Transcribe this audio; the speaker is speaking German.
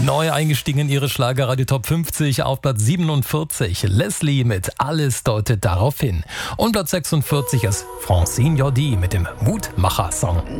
Neu eingestiegen in ihre Schlagerradio Top 50 auf Platz 47. Leslie mit Alles deutet darauf hin. Und Platz 46 ist Francine Jordi mit dem Mutmacher-Song.